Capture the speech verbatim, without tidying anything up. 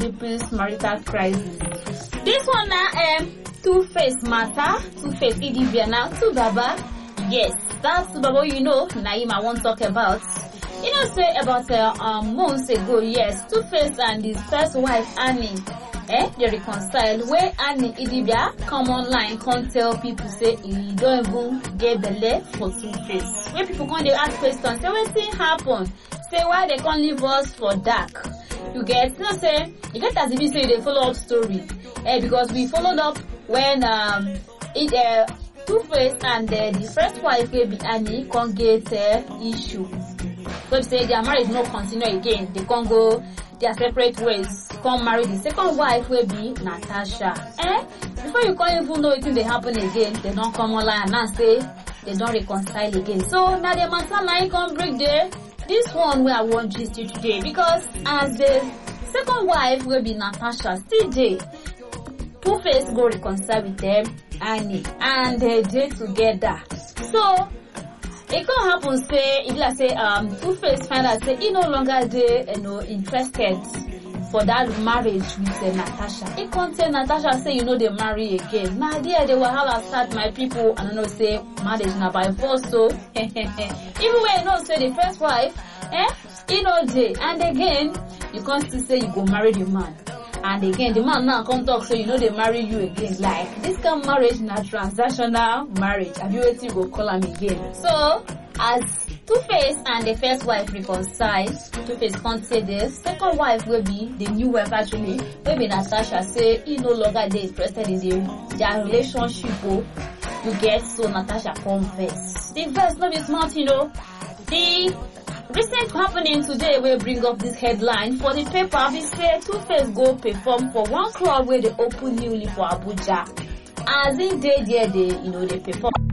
People's marital crisis. This one now, um, Two-Face matter. Two-Face Idibia now. Two Baba. Yes, that's Two Baba. You know, Naim I won't talk about. You know, say about uh, um months ago. Yes, Two-Face and his first wife Annie. Eh, they reconcile. Where Annie Idibia come online, can't tell people say he don't even get belle for Two-Face. When people come, they ask questions. Say what thing happen? Say why they can't leave us for dark. You get, you know, say you get as if you say they follow up story. Eh, because we followed up when um it uh Two-Face and uh, the first wife will be Annie can't get uh, issue. So they say their marriage no continue again. They can't go their separate ways. Come marry the second wife will be Natasha. Eh? Before you can't even know it they happen again, they don't come online and now say they don't reconcile again. So now the matter line can break there. This one where I want gist you today because as the second wife will be Natasha still there. Two-Face go reconcile with them Annie and they dey together. So it can happen say if like say um Two-Face find out say he no longer dey you know interested for that marriage with uh, Natasha. He can't tell Natasha say you know they marry again. Now there they will have a start my people and I know say marriage na by force so even when you know say the first wife eh he know dey and again you can't still say you go marry the man. And again, the man now come talk, so you know they marry you again. Like, this kind of marriage na transactional marriage. Have you waiting go call him again? So, as Two-Face and the first wife reconcile, Two-Face can't say the second wife will be, the new wife actually, will be Natasha, say he no longer they interested in the, their relationship. Oh, you get, so Natasha confess. The verse not be smart, you know. The recent happening today will bring up this headline for the paper. We say Two-Face go perform for one club where they open newly for Abuja. As in day there, they you know they perform.